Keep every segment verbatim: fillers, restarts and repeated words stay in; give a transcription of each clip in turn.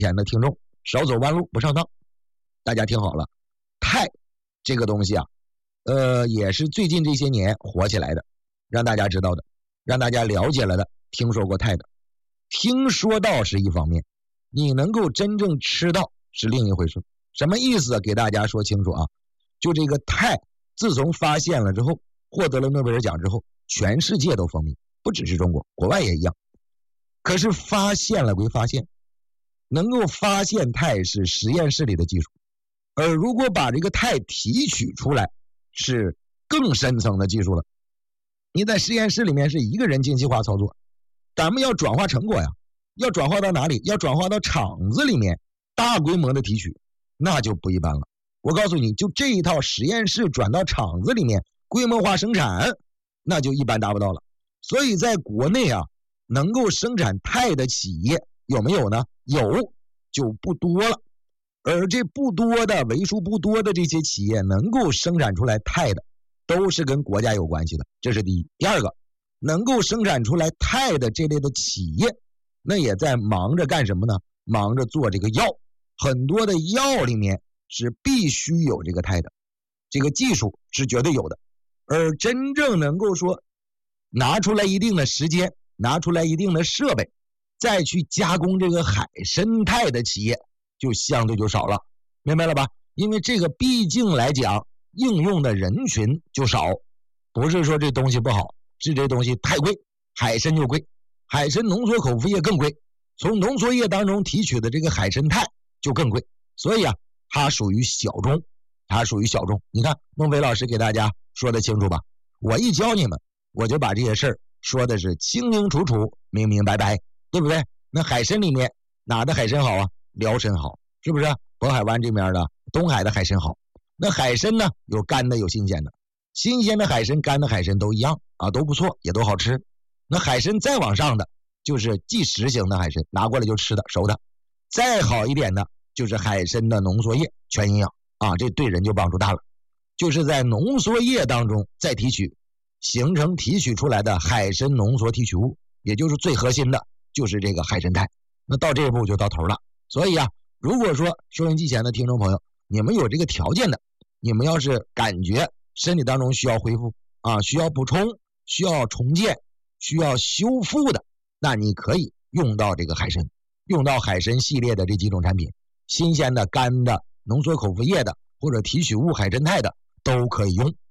前的听众少走弯路不上当。大家听好了，钛这个东西啊，呃，也是最近这些年火起来的，让大家知道的，让大家了解了的，听说过钛的。听说到是一方面，你能够真正吃到是另一回事。什么意思？给大家说清楚啊！就这个钛，自从发现了之后，获得了诺贝尔奖之后，全世界都风靡，不只是中国，国外也一样。可是发现了归发现，能够发现钛是实验室里的技术，而如果把这个钛提取出来，是更深层的技术了。你在实验室里面是一个人精细化操作，咱们要转化成果呀，要转化到哪里？要转化到厂子里面，大规模的提取，那就不一般了。我告诉你，就这一套实验室转到厂子里面，规模化生产，那就一般达不到了。所以在国内啊，能够生产钛的企业有没有呢？有，就不多了。而这不多的、为数不多的这些企业能够生产出来钛的，都是跟国家有关系的，这是第一。第二个，能够生产出来钛的这类的企业，那也在忙着干什么呢？忙着做这个药，很多的药里面是必须有这个钛的，这个技术是绝对有的。而真正能够说拿出来一定的时间，拿出来一定的设备，再去加工这个海参钛的企业，就相对就少了，明白了吧？因为这个毕竟来讲，应用的人群就少，不是说这东西不好，是这东西太贵，海参就贵，海参浓缩口服液更贵，从浓缩液当中提取的这个海参钛就更贵，所以啊，它属于小众，它属于小众。你看孟非老师给大家说得清楚吧？我一教你们，我就把这些事儿说的是清清楚楚、明明白白，对不对？那海参里面哪的海参好啊？辽参好，是不是？渤海湾这边的东海的海参好。那海参呢，有干的有新鲜的，新鲜的海参、干的海参都一样啊，都不错，也都好吃。那海参再往上的就是即食型的海参，拿过来就吃的熟的。再好一点的就是海参的浓缩液，全营养啊，这对人就帮助大了。就是在浓缩液当中再提取，形成提取出来的海参浓缩提取物，也就是最核心的就是这个海参钛。那到这一步就到头了。所以啊，如果说收音机前的听众朋友，你们有这个条件的，你们要是感觉身体当中需要恢复啊，需要补充，需要重建，需要修复的，那你可以用到这个海参，用到海参系列的这几种产品，新鲜的、干的、浓缩口服液的或者提取物海参钛的都可以用。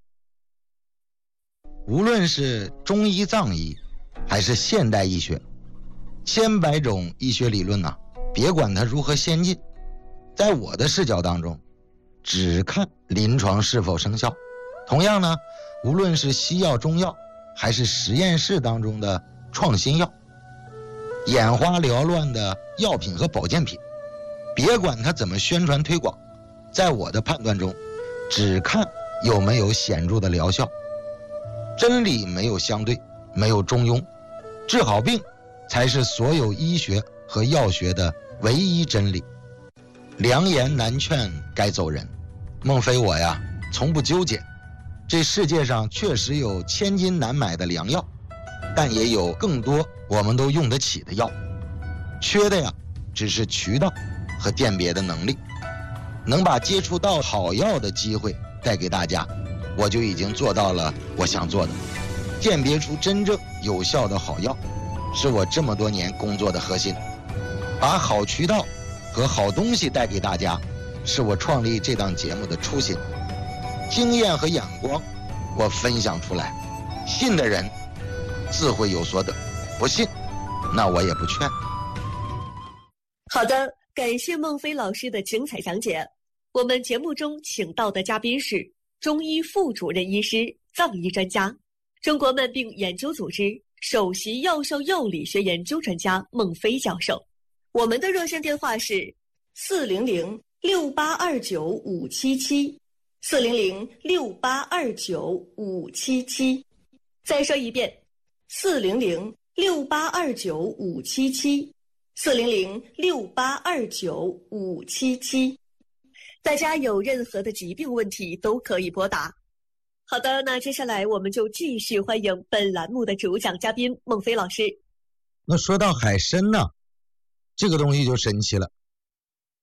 无论是中医藏医还是现代医学，千百种医学理论啊，别管它如何先进，在我的视角当中只看临床是否生效。同样呢，无论是西药中药还是实验室当中的创新药，眼花缭乱的药品和保健品，别管它怎么宣传推广，在我的判断中只看有没有显著的疗效。真理没有相对，没有中庸，治好病才是所有医学和药学的唯一真理。良言难劝该走人，孟非我呀从不纠结。这世界上确实有千金难买的良药，但也有更多我们都用得起的药，缺的呀只是渠道和鉴别的能力。能把接触到好药的机会带给大家，我就已经做到了我想做的。鉴别出真正有效的好药，是我这么多年工作的核心。把好渠道和好东西带给大家，是我创立这档节目的初心。经验和眼光我分享出来，信的人自会有所得，不信那我也不劝。 好的，感谢孟非老师的精彩讲解。我们节目中请到的嘉宾是中医副主任医师、藏医专家、中国慢病研究组织首席药效药理学研究专家孟非教授。我们的热线电话是四零零六八二九五七七，四零零六八二九五七七。再说一遍，四零零六八二九五七七，四零零六八二九五七七。大家有任何的疾病问题都可以拨打。好的，那接下来我们就继续欢迎本栏目的主讲嘉宾孟非老师。 那说到海参呢，这个东西就神奇了。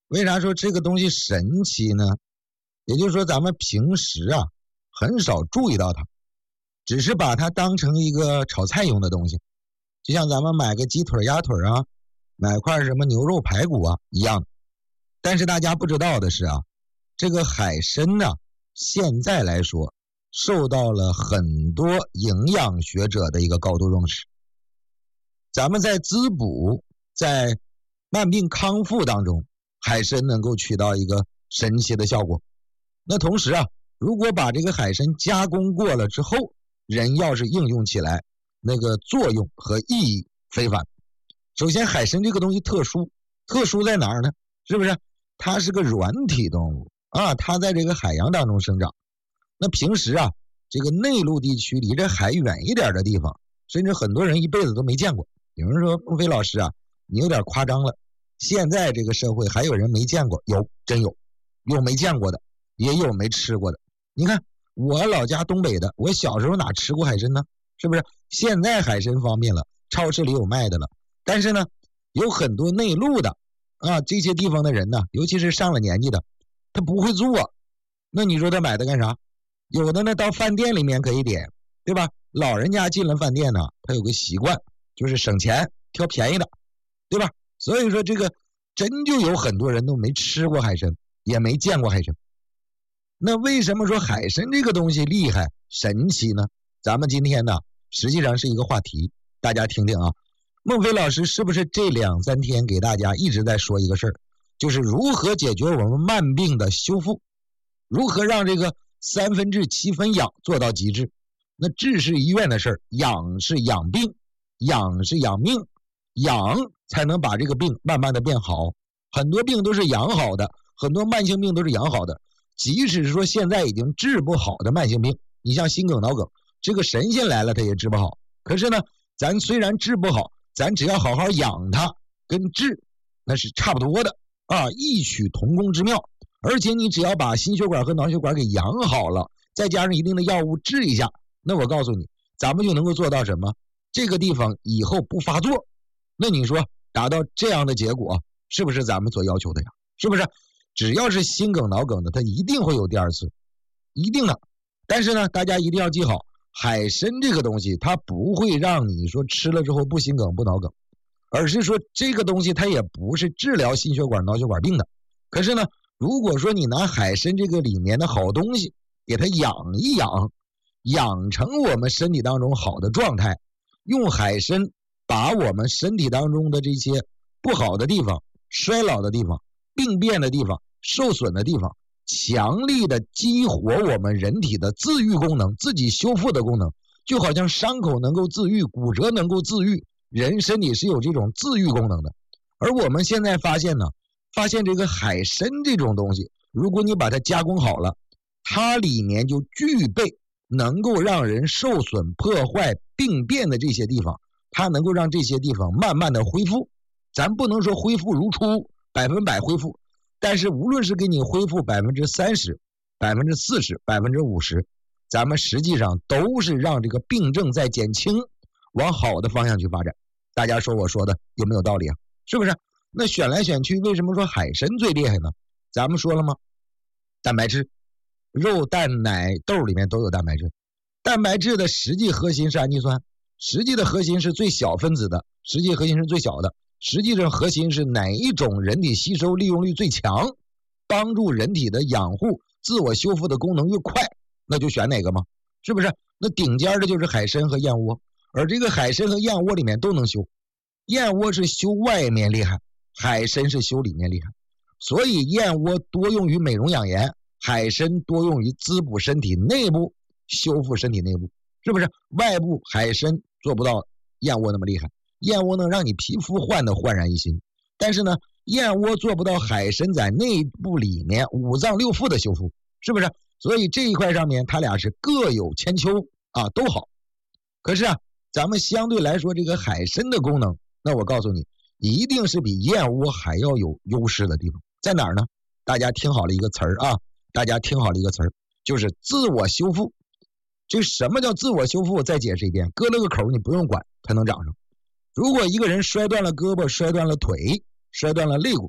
为啥说这个东西神奇呢？也就是说咱们平时啊很少注意到它，只是把它当成一个炒菜用的东西，就像咱们买个鸡腿鸭腿啊，买块什么牛肉排骨啊一样。但是大家不知道的是啊，这个海参呢现在来说受到了很多营养学者的一个高度重视。咱们在滋补在慢病康复当中，海参能够起到一个神奇的效果。那同时啊，如果把这个海参加工过了之后，人要是应用起来，那个作用和意义非凡。首先海参这个东西特殊，特殊在哪儿呢？是不是它是个软体动物啊？它在这个海洋当中生长。那平时啊，这个内陆地区离这海远一点的地方，甚至很多人一辈子都没见过。有人说孟非老师啊，你有点夸张了，现在这个社会还有人没见过？有，真有，有没见过的，也有没吃过的。你看我老家东北的，我小时候哪吃过海参呢？是不是？现在海参方便了，超市里有卖的了。但是呢，有很多内陆的啊，这些地方的人呢，尤其是上了年纪的，他不会做，那你说他买它干啥？有的呢到饭店里面可以点，对吧？老人家进了饭店呢，他有个习惯，就是省钱挑便宜的，对吧？所以说这个真就有很多人都没吃过海参，也没见过海参。那为什么说海参这个东西厉害神奇呢？咱们今天呢实际上是一个话题，大家听听啊。孟非老师是不是这两三天给大家一直在说一个事儿，就是如何解决我们慢病的修复，如何让这个三分治七分养做到极致。那治是医院的事儿，养是养病，养是养命，养才能把这个病慢慢的变好。很多病都是养好的，很多慢性病都是养好的。即使是说现在已经治不好的慢性病，你像心梗脑梗，这个神仙来了他也治不好。可是呢，咱虽然治不好，咱只要好好养它，跟治那是差不多的啊，异曲同工之妙。而且你只要把心血管和脑血管给养好了，再加上一定的药物治一下，那我告诉你，咱们就能够做到什么？这个地方以后不发作。那你说达到这样的结果，是不是咱们所要求的呀？是不是？只要是心梗脑梗的，它一定会有第二次，一定的。但是呢，大家一定要记好，海参这个东西它不会让你说吃了之后不心梗不脑梗，而是说这个东西它也不是治疗心血管脑血管病的。可是呢，如果说你拿海参这个里面的好东西给它养一养，养成我们身体当中好的状态，用海参把我们身体当中的这些不好的地方、衰老的地方、病变的地方、受损的地方，强力的激活我们人体的自愈功能，自己修复的功能。就好像伤口能够自愈，骨折能够自愈，人身体是有这种自愈功能的。而我们现在发现呢，发现这个海参这种东西，如果你把它加工好了，它里面就具备能够让人受损、破坏、病变的这些地方，它能够让这些地方慢慢的恢复。咱不能说恢复如初，百分百恢复，但是无论是给你恢复百分之三十、百分之四十、百分之五十，咱们实际上都是让这个病症在减轻，往好的方向去发展。大家说我说的有没有道理啊？是不是？那选来选去，为什么说海参最厉害呢？咱们说了吗？蛋白质，肉蛋奶豆里面都有蛋白质。蛋白质的实际核心是氨基酸，实际的核心是最小分子的，实际核心是最小的，实际上核心是哪一种人体吸收利用率最强，帮助人体的养护自我修复的功能越快，那就选哪个吗？是不是？那顶尖的就是海参和燕窝，而这个海参和燕窝里面都能修，燕窝是修外面厉害，海参是修里面厉害。所以燕窝多用于美容养颜，海参多用于滋补身体内部，修复身体内部，是不是？外部海参做不到燕窝那么厉害，燕窝能让你皮肤换得焕然一新，但是呢，燕窝做不到海参在内部里面五脏六腑的修复，是不是？所以这一块上面它俩是各有千秋啊，都好。可是啊，咱们相对来说这个海参的功能，那我告诉你，一定是比燕窝还要有优势的地方在哪儿呢？大家听好了一个词儿啊，大家听好了一个词儿，就是自我修复。这什么叫自我修复？我再解释一遍，割了个口你不用管它能长上。如果一个人摔断了胳膊、摔断了腿、摔断了肋骨，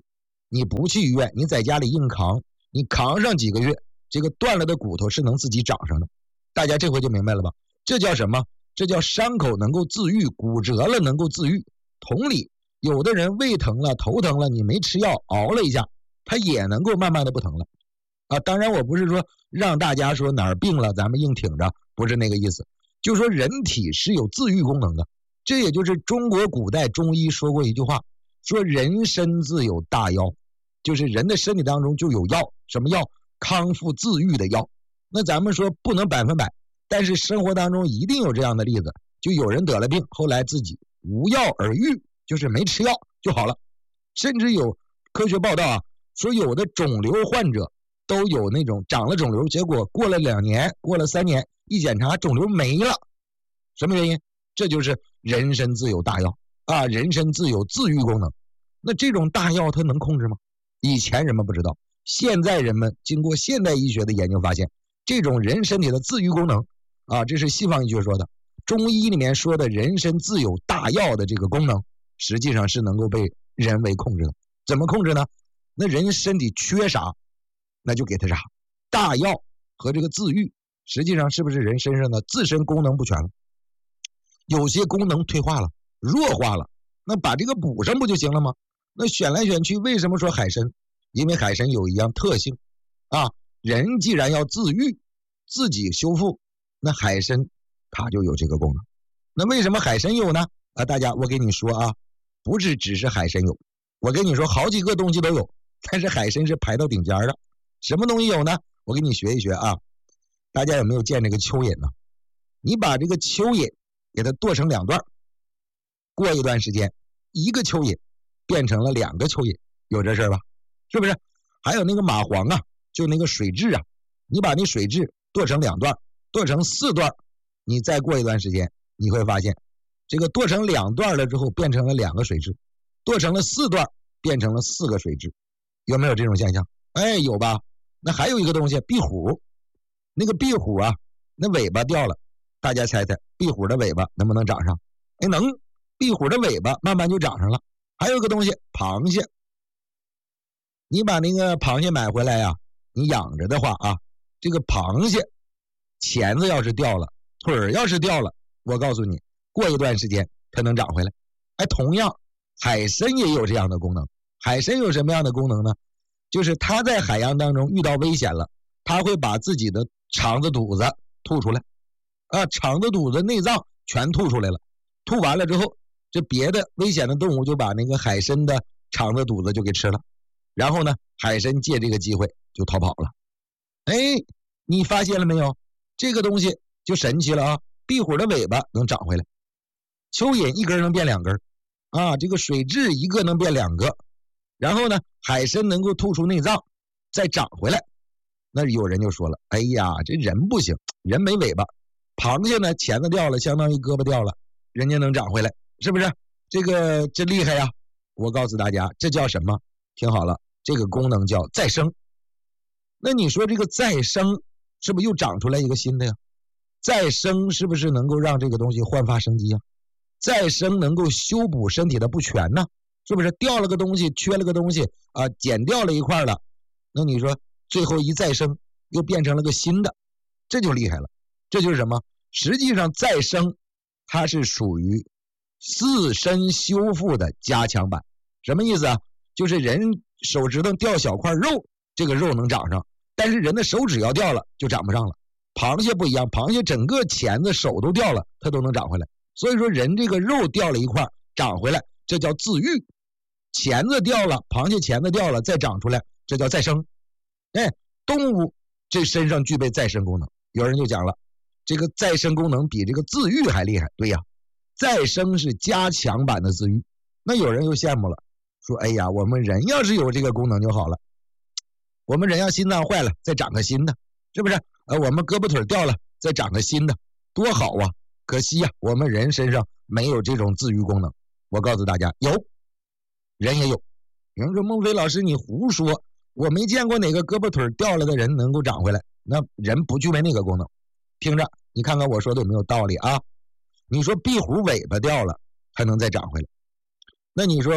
你不去医院，你在家里硬扛，你扛上几个月，这个断了的骨头是能自己长上的。大家这回就明白了吧？这叫什么？这叫伤口能够自愈，骨折了能够自愈。同理，有的人胃疼了、头疼了，你没吃药，熬了一下，他也能够慢慢的不疼了。啊，当然我不是说让大家说哪儿病了咱们硬挺着，不是那个意思，就说人体是有自愈功能的。这也就是中国古代中医说过一句话，说人身自有大药，就是人的身体当中就有药，什么药？康复自愈的药。那咱们说不能百分百，但是生活当中一定有这样的例子，就有人得了病，后来自己无药而愈，就是没吃药就好了。甚至有科学报道啊，说有的肿瘤患者都有那种长了肿瘤，结果过了两年，过了三年，一检查肿瘤没了。什么原因？这就是人身自有大药啊，人身自有自愈功能。那这种大药它能控制吗？以前人们不知道，现在人们经过现代医学的研究发现，这种人身体的自愈功能啊，这是西方医学说的，中医里面说的人身自有大药的这个功能，实际上是能够被人为控制的。怎么控制呢？那人身体缺啥，那就给他啥。大药和这个自愈，实际上是不是人身上的自身功能不全了？有些功能退化了、弱化了，那把这个补上不就行了吗？那选来选去，为什么说海参？因为海参有一样特性啊，人既然要自愈、自己修复，那海参它就有这个功能。那为什么海参有呢？啊，大家我给你说啊，不是只是海参有，我跟你说好几个东西都有，但是海参是排到顶尖的。什么东西有呢？我给你学一学啊。大家有没有见这个蚯蚓呢？你把这个蚯蚓给它剁成两段，过一段时间，一个蚯蚓变成了两个蚯蚓，有这事儿吧？是不是？还有那个蚂蟥啊，就那个水蛭啊，你把那水蛭剁成两段，剁成四段，你再过一段时间，你会发现，这个剁成两段了之后，变成了两个水蛭，剁成了四段，变成了四个水蛭，有没有这种现象？哎，有吧？那还有一个东西，壁虎，那个壁虎啊，那尾巴掉了，大家猜猜，壁虎的尾巴能不能长上？哎，能，壁虎的尾巴慢慢就长上了。还有一个东西，螃蟹，你把那个螃蟹买回来呀、啊，你养着的话啊，这个螃蟹钳子要是掉了，腿儿要是掉了，我告诉你，过一段时间它能长回来。哎，同样，海参也有这样的功能。海参有什么样的功能呢？就是它在海洋当中遇到危险了，它会把自己的肠子肚子吐出来，啊，肠子肚子内脏全吐出来了，吐完了之后，这别的危险的动物就把那个海参的肠子肚子就给吃了，然后呢，海参借这个机会就逃跑了。哎，你发现了没有？这个东西就神奇了啊！壁虎的尾巴能长回来，蚯蚓一根能变两根，啊，这个水蛭一个能变两个，然后呢，海参能够吐出内脏，再长回来。那有人就说了，哎呀，这人不行，人没尾巴，螃蟹呢钳子掉了，相当于胳膊掉了，人家能长回来，是不是？这个真厉害呀！我告诉大家，这叫什么？听好了，这个功能叫再生。那你说这个再生是不是又长出来一个新的呀？再生是不是能够让这个东西焕发生机啊？再生能够修补身体的不全呢？是不是掉了个东西，缺了个东西啊，剪掉了一块了？那你说最后一再生又变成了个新的，这就厉害了。这就是什么？实际上再生它是属于自身修复的加强版。什么意思啊？就是人手指头掉小块肉，这个肉能长上，但是人的手指要掉了就长不上了。螃蟹不一样，螃蟹整个钳子手都掉了，它都能长回来。所以说人这个肉掉了一块长回来，这叫自愈。钳子掉了，螃蟹钳子掉了再长出来，这叫再生。哎，动物这身上具备再生功能。有人就讲了，这个再生功能比这个自愈还厉害。对呀，再生是加强版的自愈。那有人又羡慕了，说哎呀，我们人要是有这个功能就好了，我们人要心脏坏了再长个新的，是不是？呃，我们胳膊腿掉了再长个新的，多好啊！可惜呀、啊，我们人身上没有这种自愈功能。我告诉大家，有，人也有。有人说孟非老师你胡说，我没见过哪个胳膊腿掉了的人能够长回来。那人不具备那个功能。听着，你看看我说的有没有道理啊？你说壁虎尾巴掉了，它能再长回来。那你说，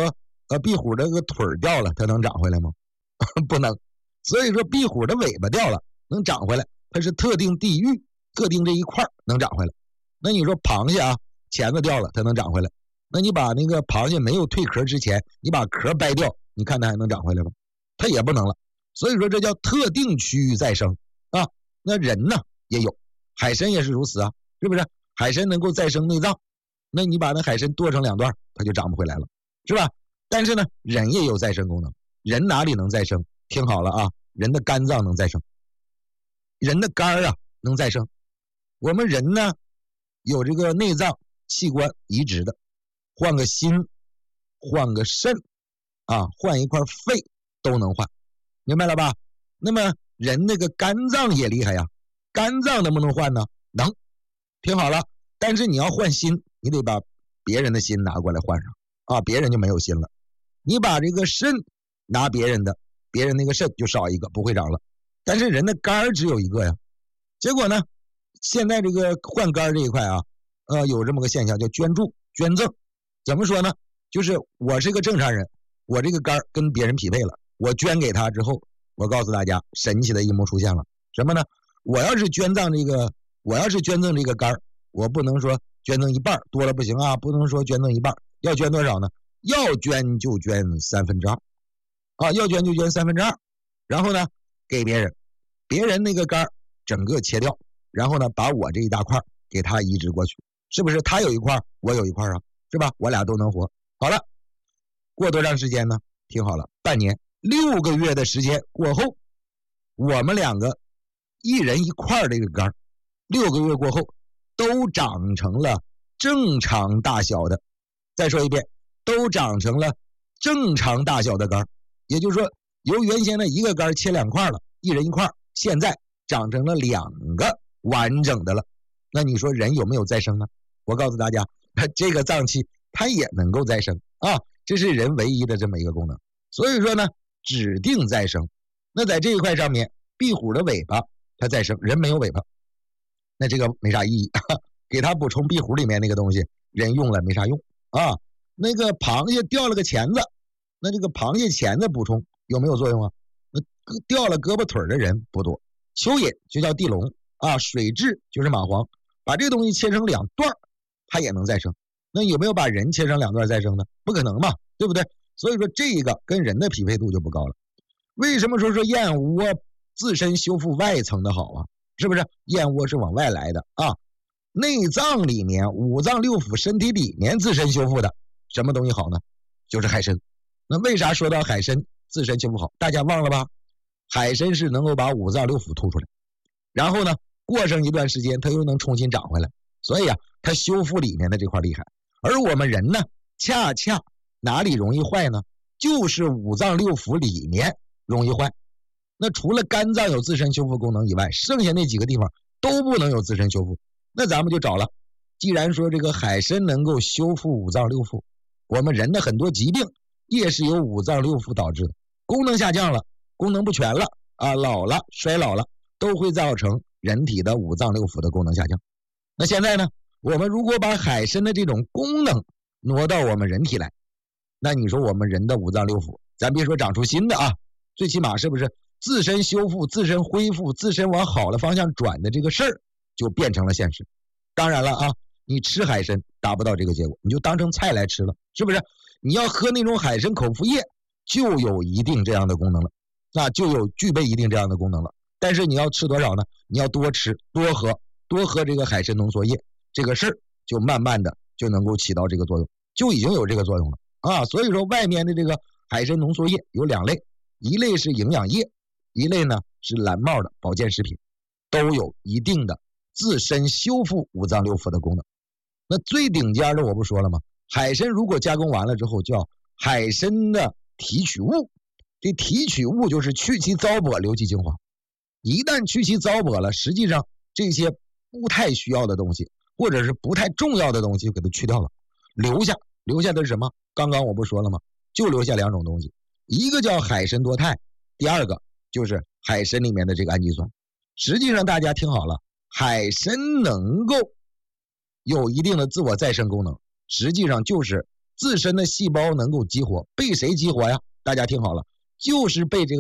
呃，壁虎这个腿掉了，它能长回来吗？不能。所以说壁虎的尾巴掉了能长回来，它是特定地域特定这一块能长回来。那你说螃蟹啊，钳子掉了它能长回来，那你把那个螃蟹没有蜕壳之前，你把壳掰掉，你看它还能长回来吗？它也不能了。所以说这叫特定区域再生啊。那人呢也有，海参也是如此啊，是不是？海参能够再生内脏，那你把那海参剁成两段，它就长不回来了，是吧？但是呢，人也有再生功能。人哪里能再生？听好了啊，人的肝脏能再生，人的肝啊能再生。我们人呢有这个内脏器官移植的，换个心，换个肾啊，换一块肺都能换，明白了吧？那么人那个肝脏也厉害呀，肝脏能不能换呢？能。听好了，但是你要换心，你得把别人的心拿过来换上啊，别人就没有心了。你把这个肾拿别人的，别人那个肾就少一个，不会长了。但是人的肝只有一个呀。结果呢，现在这个换肝这一块啊，呃，有这么个现象叫捐助、捐赠。怎么说呢？就是我是个正常人，我这个肝跟别人匹配了，我捐给他之后，我告诉大家，神奇的一幕出现了。什么呢？我要是捐赠这个，我要是捐赠这个肝，我不能说捐赠一半，多了不行啊，不能说捐赠一半，要捐多少呢？要捐就捐三分之二，啊，要捐就捐三分之二，然后呢，给别人，别人那个肝整个切掉，然后呢，把我这一大块给他移植过去，是不是？他有一块，我有一块啊，是吧？我俩都能活。好了，过多长时间呢？听好了，半年，六个月的时间过后，我们两个一人一块这个肝，六个月过后都长成了正常大小的。再说一遍，都长成了正常大小的肝，也就是说，由原先的一个肝切两块了，一人一块，现在长成了两个完整的了。那你说人有没有再生呢？我告诉大家，这个脏器它也能够再生啊，这是人唯一的这么一个功能。所以说呢，指定再生。那在这一块上面，壁虎的尾巴它再生，人没有尾巴，那这个没啥意义，给它补充壁虎里面那个东西，人用了没啥用啊。那个螃蟹掉了个钳子，那这个螃蟹钳子补充有没有作用啊？那掉了胳膊腿的人不多。蚯蚓就叫地龙啊，水蛭就是蚂蟥，把这个东西切成两段，它也能再生。那有没有把人切成两段再生呢？不可能嘛，对不对？所以说这个跟人的匹配度就不高了。为什么说说燕窝自身修复外层的好啊？是不是？燕窝是往外来的啊，内脏里面五脏六腑身体里面自身修复的什么东西好呢？就是海参。那为啥说到海参自身修复好？大家忘了吧？海参是能够把五脏六腑吐出来，然后呢，过上一段时间它又能重新长回来，所以啊，它修复里面的这块厉害。而我们人呢，恰恰哪里容易坏呢？就是五脏六腑里面容易坏。那除了肝脏有自身修复功能以外，剩下那几个地方都不能有自身修复。那咱们就找了，既然说这个海参能够修复五脏六腑，我们人的很多疾病也是由五脏六腑导致的，功能下降了，功能不全了啊，老了衰老了，都会造成人体的五脏六腑的功能下降。那现在呢，我们如果把海参的这种功能挪到我们人体来，那你说我们人的五脏六腑，咱别说长出新的啊，最起码是不是自身修复、自身恢复、自身往好的方向转的这个事儿就变成了现实。当然了啊，你吃海参达不到这个结果，你就当成菜来吃了，是不是？你要喝那种海参口服液，就有一定这样的功能了，那就有具备一定这样的功能了。但是你要吃多少呢？你要多吃多喝多喝这个海参浓缩液，这个事儿就慢慢的就能够起到这个作用，就已经有这个作用了啊。所以说外面的这个海参浓缩液有两类，一类是营养液，一类呢是蓝帽的保健食品，都有一定的自身修复五脏六腑的功能。那最顶尖的我不说了吗？海参如果加工完了之后叫海参的提取物，这提取物就是去其糟粕留其精华。一旦去其糟粕了，实际上这些不太需要的东西或者是不太重要的东西就给它去掉了，留下留下的是什么？刚刚我不说了吗？就留下两种东西，一个叫海参多肽，第二个就是海参里面的这个氨基酸。实际上大家听好了，海参能够有一定的自我再生功能，实际上就是自身的细胞能够激活，被谁激活呀？大家听好了，就是被这个